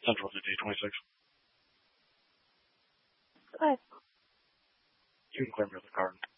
Central to D26. Go ahead. You can claim your other card.